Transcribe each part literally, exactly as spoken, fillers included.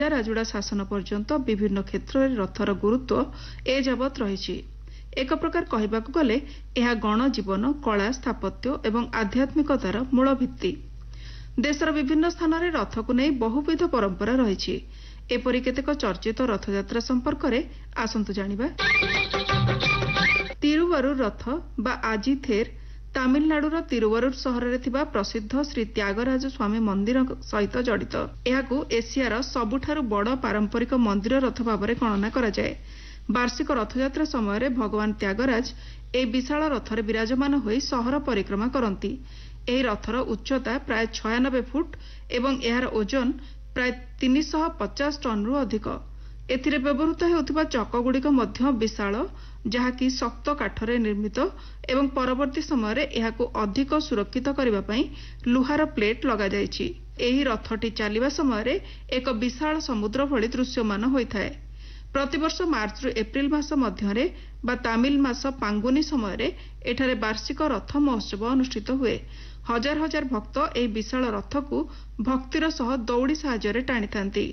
ରାଜୁଡ଼ା ଶାସନ ପର୍ଯ୍ୟନ୍ତ ବିଭିନ୍ନ କ୍ଷେତ୍ରରେ ରଥର ଗୁରୁତ୍ୱ ଏଯାବତ୍ ରହିଛି। ଏକ ପ୍ରକାର କହିବାକୁ ଗଲେ ଏହା ଗଣଜୀବନ, କଳା, ସ୍ଥାପତ୍ୟ ଏବଂ ଆଧ୍ୟାତ୍ମିକତାର ମୂଳ ଭିତ୍ତି। ଦେଶର ବିଭିନ୍ନ ସ୍ଥାନରେ ରଥକୁ ନେଇ ବହୁବିଧ ପରମ୍ପରା ରହିଛି। ଏପରି କେତେକ ଚର୍ଚ୍ଚିତ ରଥଯାତ୍ରା ସମ୍ପର୍କରେ ଆସନ୍ତୁ ଜାଣିବା। ତିରୁବରୁର ରଥ ବା ଆଜି ଥେର ତାମିଲନାଡୁର ତିରୁବରୁର ସହରରେ ଥିବା ପ୍ରସିଦ୍ଧ ଶ୍ରୀ ତ୍ୟାଗରାଜ ସ୍ୱାମୀ ମନ୍ଦିର ସହିତ ଜଡ଼ିତ। ଏହାକୁ ଏସିଆର ସବୁଠାରୁ ବଡ଼ ପାରମ୍ପରିକ ମନ୍ଦିର ରଥ ଭାବରେ ଗଣନା କରାଯାଏ। ବାର୍ଷିକ ରଥଯାତ୍ରା ସମୟରେ ଭଗବାନ ତ୍ୟାଗରାଜ ଏହି ବିଶାଳ ରଥରେ ବିରାଜମାନ ହୋଇ ସହର ପରିକ୍ରମା କରନ୍ତି। ଏହି ରଥର ଉଚ୍ଚତା ପ୍ରାୟ ଛୟାନବେ ଫୁଟ ଏବଂ ଏହାର ଓଜନ ପ୍ରାୟ ତିନିଶହ ପଚାଶ ଟନ୍ରୁ ଅଧିକ। ଏଥିରେ ବ୍ୟବହୃତ ହେଉଥିବା ଚକଗୁଡ଼ିକ ମଧ୍ୟ ବିଶାଳ, ଯାହାକି ଶକ୍ତ କାଠରେ ନିର୍ମିତ ଏବଂ ପରବର୍ତ୍ତୀ ସମୟରେ ଏହାକୁ ଅଧିକ ସୁରକ୍ଷିତ କରିବା ପାଇଁ ଲୁହାର ପ୍ଲେଟ୍ ଲଗାଯାଇଛି। ଏହି ରଥଟି ଚାଲିବା ସମୟରେ ଏକ ବିଶାଳ ସମୁଦ୍ର ଭଳି ଦୃଶ୍ୟମାନ ହୋଇଥାଏ। ପ୍ରତିବର୍ଷ ମାର୍ଚ୍ଚରୁ ଏପ୍ରିଲ ମାସ ମଧ୍ୟରେ ବା ତାମିଲ ମାସ ପାଙ୍ଗୁନି ସମୟରେ ଏଠାରେ ବାର୍ଷିକ ରଥ ମହୋତ୍ସବ ଅନୁଷ୍ଠିତ ହୁଏ। ହଜାର ହଜାର ଭକ୍ତ ଏହି ବିଶାଳ ରଥକୁ ଭକ୍ତିର ସହ ଦଉଡ଼ି ସାହାଯ୍ୟରେ ଟାଣିଥାନ୍ତି।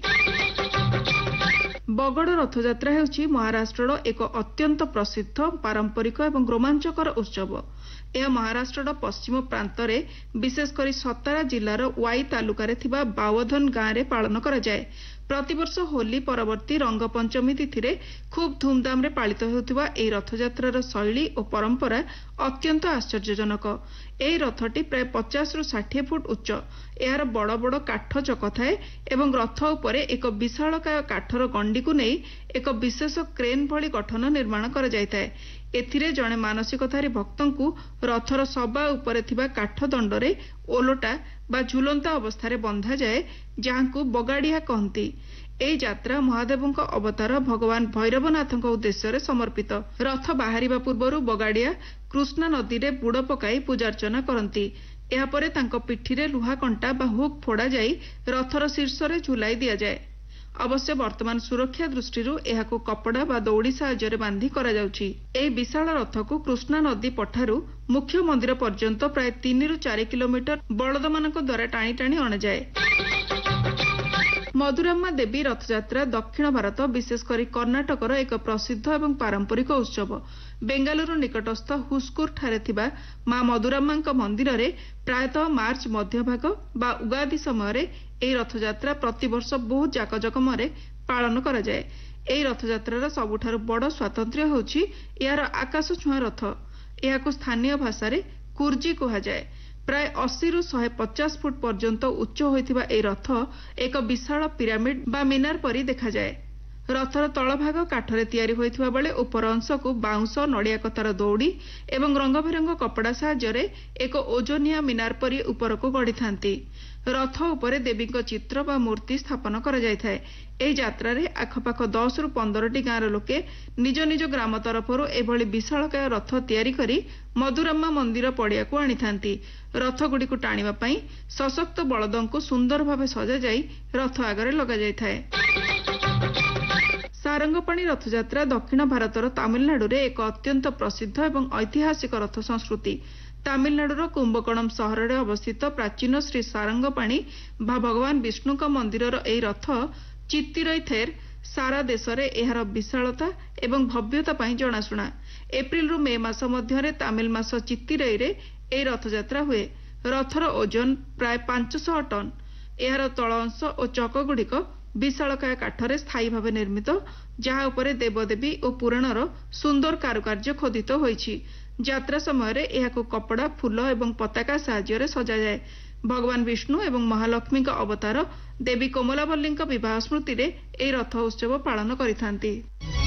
ବଗଡ଼ ରଥଯାତ୍ରା ହେଉଛି ମହାରାଷ୍ଟ୍ରର ଏକ ଅତ୍ୟନ୍ତ ପ୍ରସିଦ୍ଧ, ପାରମ୍ପରିକ ଏବଂ ରୋମାଞ୍ଚକର ଉତ୍ସବ। ଏହା ମହାରାଷ୍ଟ୍ରର ପଶ୍ଚିମ ପ୍ରାନ୍ତରେ ବିଶେଷ କରି ସତାରା ଜିଲ୍ଲାର ୱାଇ ତାଲୁକାରେ ଥିବା ବାୱଧନ ଗାଁରେ ପାଳନ କରାଯାଏ। ପ୍ରତିବର୍ଷ ହୋଲି ପରବର୍ତ୍ତୀ ରଙ୍ଗପଞ୍ଚମୀ ତିଥିରେ ଖୁବ୍ ଧୁମ୍ଧାମ୍ରେ ପାଳିତ ହେଉଥିବା ଏହି ରଥଯାତ୍ରାର ଶୈଳୀ ଓ ପରମ୍ପରା ଅତ୍ୟନ୍ତ ଆଶ୍ଚର୍ଯ୍ୟଜନକ। ଏହି ରଥଟି ପ୍ରାୟ ପଚାଶରୁ ଷାଠିଏ ଫୁଟ ଉଚ୍ଚ। ଏହାର ବଡ଼ ବଡ଼ କାଠ ଚକ ଥାଏ ଏବଂ ରଥ ଉପରେ ଏକ ବିଶାଳକାୟ କାଠର ଗଣ୍ଡିକୁ ନେଇ ଏକ ବିଶେଷ କ୍ରେନ୍ ଭଳି ଗଠନ ନିର୍ମାଣ କରାଯାଇଥାଏ। ଏଥିରେ ଜଣେ ମାନସିକଧାରୀ ଭକ୍ତଙ୍କୁ ରଥର ସବା ଉପରେ ଥିବା କାଠ ଦଣ୍ଡରେ ଓଲଟା ବା ଝୁଲନ୍ତା ଅବସ୍ଥାରେ ବନ୍ଧାଯାଏ, ଯାହାକୁ ବଗାଡ଼ିଆ କହନ୍ତି। ଏହି ଯାତ୍ରା ମହାଦେବଙ୍କ ଅବତାର ଭଗବାନ ଭୈରବନାଥଙ୍କ ଉଦ୍ଦେଶ୍ୟରେ ସମର୍ପିତ। ରଥ ବାହାରିବା ପୂର୍ବରୁ ବଗାଡ଼ିଆ କୃଷ୍ଣା ନଦୀରେ ବୁଡ଼ ପକାଇ ପୂଜାର୍ଚ୍ଚନା କରନ୍ତି। ଏହାପରେ ତାଙ୍କ ପିଠିରେ ଲୁହା କଣ୍ଟା ବା ହୁକ୍ ଫୋଡ଼ା ଯାଇ ରଥର ଶୀର୍ଷରେ ଝୁଲାଇ ଦିଆଯାଏ। ଅବଶ୍ୟ ବର୍ତ୍ତମାନ ସୁରକ୍ଷା ଦୃଷ୍ଟିରୁ ଏହାକୁ କପଡ଼ା ବା ଦଉଡ଼ି ସାହାଯ୍ୟରେ ବାନ୍ଧି କରାଯାଉଛି। ଏହି ବିଶାଳ ରଥକୁ କୃଷ୍ଣା ନଦୀ ପଠାରୁ ମୁଖ୍ୟ ମନ୍ଦିର ପର୍ଯ୍ୟନ୍ତ ପ୍ରାୟ ତିନିରୁ ଚାରି କିଲୋମିଟର ବଳଦମାନଙ୍କ ଦ୍ୱାରା ଟାଣି ଟାଣି ଅଣାଯାଏ। ମଧୁରାମ୍ମା ଦେବୀ ରଥଯାତ୍ରା ଦକ୍ଷିଣ ଭାରତ, ବିଶେଷ କରି କର୍ଣ୍ଣାଟକର ଏକ ପ୍ରସିଦ୍ଧ ଏବଂ ପାରମ୍ପରିକ ଉତ୍ସବ। ବେଙ୍ଗାଲୁରୁ ନିକଟସ୍ଥ ହୁସ୍କୁର ଠାରେ ଥିବା ମା ମଧୁରାମ୍ମାଙ୍କ ମନ୍ଦିରରେ ପ୍ରାୟତଃ ମାର୍ଚ୍ଚ ମଧ୍ୟଭାଗ ବା ଉଗାଦି ସମୟରେ ଏହି ରଥଯାତ୍ରା ପ୍ରତିବର୍ଷ ବହୁ ଜାକଜକମରେ ପାଳନ କରାଯାଏ। ଏହି ରଥଯାତ୍ରାର ସବୁଠାରୁ ବଡ଼ ସ୍ୱାତନ୍ତ୍ର୍ୟ ହେଉଛି ଏହାର ଆକାଶଛୁଆଁ ରଥ। ଏହାକୁ ସ୍ଥାନୀୟ ଭାଷାରେ କୁର୍ଜି କୁହାଯାଏ। ପ୍ରାୟ ଅଶୀରୁ ଶହେ ପଚାଶ ଫୁଟ ପର୍ଯ୍ୟନ୍ତ ଉଚ୍ଚ ହୋଇଥିବା ଏହି ରଥ ଏକ ବିଶାଳ ପିରାମିଡ୍ ବା ମିନାର ପରି ଦେଖାଯାଏ। ରଥର ତଳଭାଗ କାଠରେ ତିଆରି ହୋଇଥିବା ବେଳେ ଉପର ଅଂଶକୁ ବାଉଁଶ, ନଡ଼ିଆ କତାର ଦଉଡ଼ି ଏବଂ ରଙ୍ଗବେରଙ୍ଗ କପଡ଼ା ସାହାଯ୍ୟରେ ଏକ ଓଜନିଆ ମିନାର ପରି ଉପରକୁ ଗଢ଼ିଥାନ୍ତି। ରଥ ଉପରେ ଦେବୀଙ୍କ ଚିତ୍ର ବା ମୂର୍ତ୍ତି ସ୍ଥାପନ କରାଯାଇଥାଏ। ଏହି ଯାତ୍ରାରେ ଆଖପାଖ ଦଶରୁ ପନ୍ଦରଟି ଗାଁର ଲୋକେ ନିଜ ନିଜ ଗ୍ରାମ ତରଫରୁ ଏଭଳି ବିଶାଳକାୟ ରଥ ତିଆରି କରି ମଧୁରାମ୍ମା ମନ୍ଦିର ପଡ଼ିଆକୁ ଆଣିଥାନ୍ତି। ରଥଗୁଡ଼ିକୁ ଟାଣିବା ପାଇଁ ସଶକ୍ତ ବଳଦଙ୍କୁ ସୁନ୍ଦର ଭାବେ ସଜାଯାଇ ରଥ ଆଗରେ ଲଗାଯାଇଥାଏ। ସାରଙ୍ଗପାଣି ରଥଯାତ୍ରା ଦକ୍ଷିଣ ଭାରତର ତାମିଲନାଡୁରେ ଏକ ଅତ୍ୟନ୍ତ ପ୍ରସିଦ୍ଧ ଏବଂ ଐତିହାସିକ ରଥ ସଂସ୍କୃତି। ତାମିଲନାଡୁର କୁମ୍ଭକୋଣମ୍ ସହରରେ ଅବସ୍ଥିତ ପ୍ରାଚୀନ ଶ୍ରୀ ସାରଙ୍ଗପାଣି ବା ଭଗବାନ ବିଷ୍ଣୁଙ୍କ ମନ୍ଦିରର ଏହି ରଥ ଚିତ୍ତିରଇ ଥେର ସାରା ଦେଶରେ ଏହାର ବିଶାଳତା ଏବଂ ଭବ୍ୟତା ପାଇଁ ଜଣାଶୁଣା। ଏପ୍ରିଲରୁ ମେ ମାସ ମଧ୍ୟରେ ତାମିଲ ମାସ ଚିତ୍ତିରଇରେ ଏହି ରଥଯାତ୍ରା ହୁଏ। ରଥର ଓଜନ ପ୍ରାୟ ପାଞ୍ଚଶହ ଟନ୍। ଏହାର ତଳ ଅଂଶ ଓ ଚକଗୁଡ଼ିକ ବିଶାଳକାୟ କାଠରେ ସ୍ଥାୟୀ ଭାବେ ନିର୍ମିତ, ଯାହା ଉପରେ ଦେବଦେବୀ ଓ ପୁରାଣର ସୁନ୍ଦର କାରୁକାର୍ଯ୍ୟ ଖୋଦିତ ହୋଇଛି। ଯାତ୍ରା ସମୟରେ ଏହାକୁ କପଡ଼ା, ଫୁଲ ଏବଂ ପତାକା ସାହାଯ୍ୟରେ ସଜାଯାଏ। ଭଗବାନ ବିଷ୍ଣୁ ଏବଂ ମହାଲକ୍ଷ୍ମୀଙ୍କ ଅବତାର ଦେବୀ କୋମଲାବଲ୍ଲୀଙ୍କ ବିବାହ ସ୍ମୃତିରେ ଏହି ରଥ ଉତ୍ସବ ପାଳନ କରିଥାନ୍ତି।